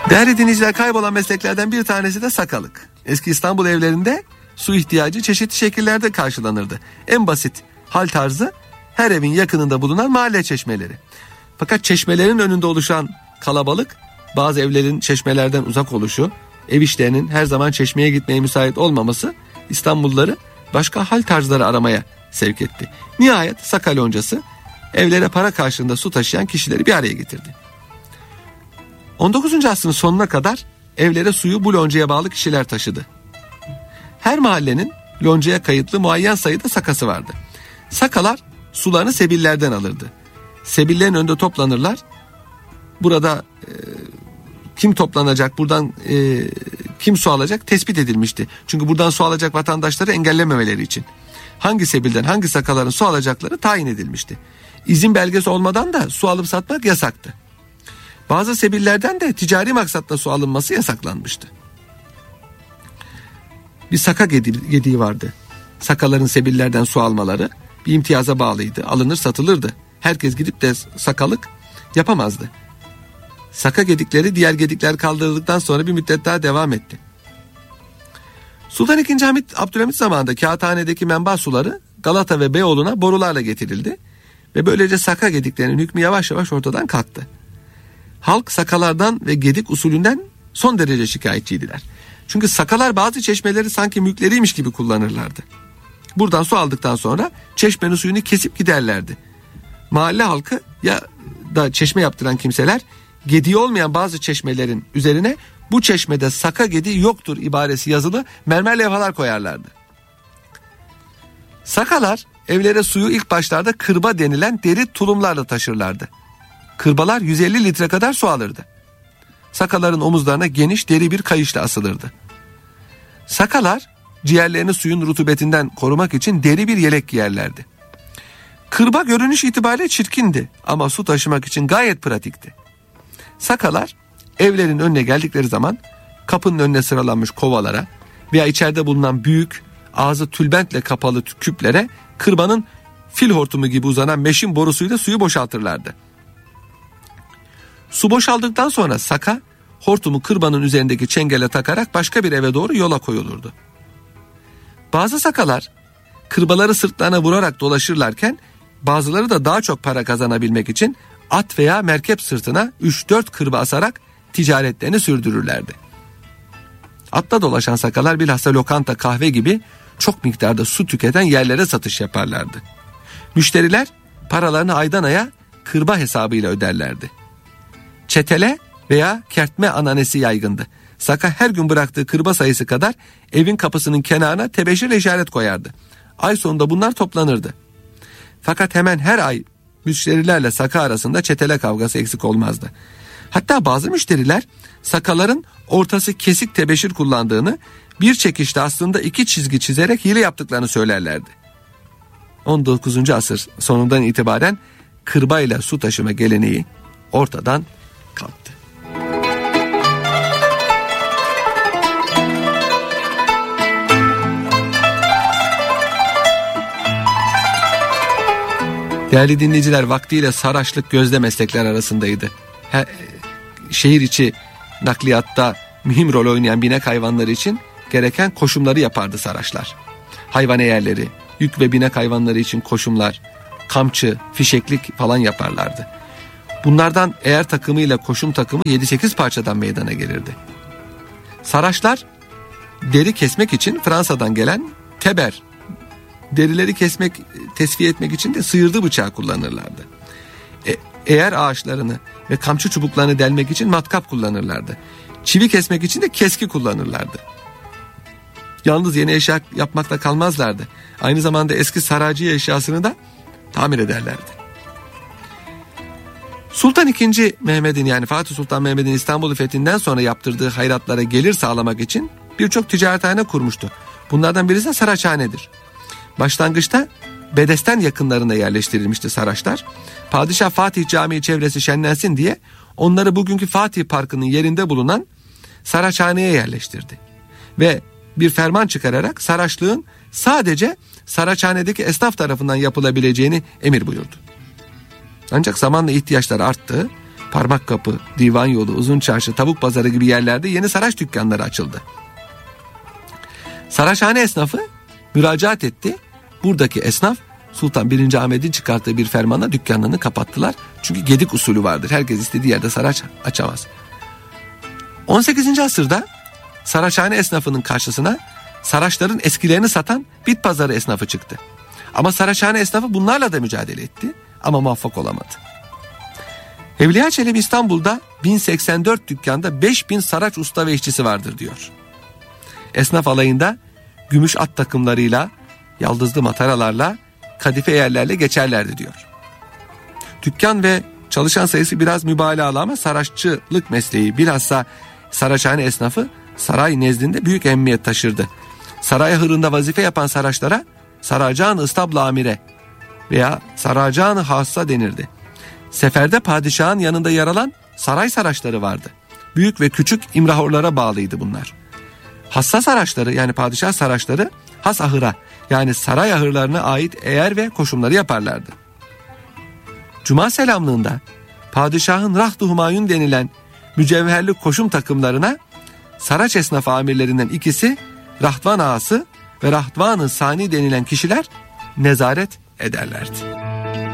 Değerli dinleyiciler, kaybolan mesleklerden bir tanesi de sakalık. Eski İstanbul evlerinde su ihtiyacı çeşitli şekillerde karşılanırdı. En basit hal tarzı her evin yakınında bulunan mahalle çeşmeleri. Fakat çeşmelerin önünde oluşan kalabalık, bazı evlerin çeşmelerden uzak oluşu, ev işlerinin her zaman çeşmeye gitmeye müsait olmaması İstanbulluları başka hal tarzları aramaya sevk etti. Nihayet Saka loncası evlere para karşılığında su taşıyan kişileri bir araya getirdi. 19. asrın sonuna kadar evlere suyu bu loncaya bağlı kişiler taşıdı. Her mahallenin loncaya kayıtlı muayyen sayıda sakası vardı. Sakalar sularını sebillerden alırdı. Sebillerin önünde toplanırlar. Burada kim toplanacak, buradan kim su alacak tespit edilmişti. Çünkü buradan su alacak vatandaşları engellememeleri için. Hangi sebilden hangi sakaların su alacakları tayin edilmişti. İzin belgesi olmadan da su alıp satmak yasaktı. Bazı sebillerden de ticari maksatla su alınması yasaklanmıştı. Bir saka gediği vardı. Sakaların sebillerden su almaları bir imtiyaza bağlıydı. Alınır satılırdı. Herkes gidip de sakalık yapamazdı. Saka gedikleri diğer gedikler kaldırıldıktan sonra bir müddet daha devam etti. Sultan II. Abdülhamit zamanında kağıthanedeki menba suları Galata ve Beyoğlu'na borularla getirildi. Ve böylece saka gediklerinin hükmü yavaş yavaş ortadan kalktı. Halk sakalardan ve gedik usulünden son derece şikayetçiydiler. Çünkü sakalar bazı çeşmeleri sanki mülkleriymiş gibi kullanırlardı. Buradan su aldıktan sonra çeşmenin suyunu kesip giderlerdi. Mahalle halkı ya da çeşme yaptıran kimseler gediği olmayan bazı çeşmelerin üzerine bu çeşmede saka gediği yoktur ibaresi yazılı mermer levhalar koyarlardı. Sakalar evlere suyu ilk başlarda kırba denilen deri tulumlarla taşırlardı. Kırbalar 150 litre kadar su alırdı. Sakaların omuzlarına geniş deri bir kayışla asılırdı. Sakalar ciğerlerini suyun rutubetinden korumak için deri bir yelek giyerlerdi. Kırba görünüş itibariyle çirkindi ama su taşımak için gayet pratikti. Sakalar evlerin önüne geldikleri zaman kapının önüne sıralanmış kovalara veya içeride bulunan büyük ağzı tülbentle kapalı küplere kırbanın fil hortumu gibi uzanan meşin borusuyla suyu boşaltırlardı. Su boşaldıktan sonra saka hortumu kırbanın üzerindeki çengele takarak başka bir eve doğru yola koyulurdu. Bazı sakalar kırbaları sırtlarına vurarak dolaşırlarken bazıları da daha çok para kazanabilmek için at veya merkep sırtına 3-4 kırba asarak ticaretlerini sürdürürlerdi. Atla dolaşan sakalar bilhassa lokanta, kahve gibi çok miktarda su tüketen yerlere satış yaparlardı. Müşteriler paralarını aydan aya kırba hesabıyla öderlerdi. Çetele veya kertme ananesi yaygındı. Saka her gün bıraktığı kırba sayısı kadar evin kapısının kenarına tebeşirle işaret koyardı. Ay sonunda bunlar toplanırdı. Fakat hemen her ay müşterilerle saka arasında çetele kavgası eksik olmazdı. Hatta bazı müşteriler sakaların ortası kesik tebeşir kullandığını, bir çekişte aslında 2 çizgi çizerek hile yaptıklarını söylerlerdi. 19. asır sonundan itibaren kırbayla su taşıma geleneği ortadan kalktı. Değerli dinleyiciler, vaktiyle saraçlık gözde meslekler arasındaydı. Şehir içi nakliyatta mühim rol oynayan binek hayvanları için gereken koşumları yapardı saraçlar. Hayvan eğerleri, yük ve binek hayvanları için koşumlar, kamçı, fişeklik falan yaparlardı. Bunlardan eğer takımıyla koşum takımı 7-8 parçadan meydana gelirdi. Saraçlar deri kesmek için Fransa'dan gelen teber, derileri kesmek, tesviye etmek için de sıyırdı bıçağı kullanırlardı. Eğer ağaçlarını ve kamçı çubuklarını delmek için matkap kullanırlardı. Çivi kesmek için de keski kullanırlardı. Yalnız yeni eşya yapmakla kalmazlardı. Aynı zamanda eski saraciye eşyasını da tamir ederlerdi. Sultan II. Mehmet'in, yani Fatih Sultan Mehmet'in İstanbul'u fethinden sonra yaptırdığı hayratlara gelir sağlamak için birçok ticarethane kurmuştu. Bunlardan birisi de Saraçhane'dir. Başlangıçta Bedesten yakınlarında yerleştirilmişti saraçlar. Padişah Fatih Camii çevresi şenlensin diye onları bugünkü Fatih Parkı'nın yerinde bulunan Saraçhane'ye yerleştirdi. Ve bir ferman çıkararak saraçlığın sadece Saraçhane'deki esnaf tarafından yapılabileceğini emir buyurdu. Ancak zamanla ihtiyaçlar arttı. Parmakkapı, Divan Yolu, Uzun Çarşı, Tavuk Pazarı gibi yerlerde yeni Saraç dükkanları açıldı. Saraçhane esnafı müracaat etti. Buradaki esnaf Sultan 1. Ahmet'in çıkarttığı bir fermanla dükkanlarını kapattılar. Çünkü gedik usulü vardır. Herkes istediği yerde saraç açamaz. 18. asırda Saraçhane esnafının karşısına saraçların eskilerini satan bit pazarı esnafı çıktı. Ama Saraçhane esnafı bunlarla da mücadele etti ama muvaffak olamadı. Evliya Çelebi İstanbul'da 1084 dükkanda 5000 saraç usta ve işçisi vardır diyor. Esnaf alayında gümüş at takımlarıyla, yaldızlı mataralarla, kadife yerlerle geçerlerdi diyor. Dükkan ve çalışan sayısı biraz mübalağalı ama saraççılık mesleği, bilhassa Saraçhane esnafı saray nezdinde büyük ehemmiyet taşırdı. Saray ahırında vazife yapan saraçlara Saracan-ı İstabl Amire veya Saracan-ı Hassa denirdi. Seferde padişahın yanında yer alan saray saraçları vardı. Büyük ve küçük imrahorlara bağlıydı bunlar. Hassa saraçları yani padişah saraçları has ahıra yani saray ahırlarına ait eğer ve koşumları yaparlardı. Cuma selamlığında padişahın Raht-ı Humayun denilen mücevherli koşum takımlarına saraç esnafı amirlerinden ikisi Rahtvan ağası ve Rahtvan-ı Sani denilen kişiler nezaret ederlerdi.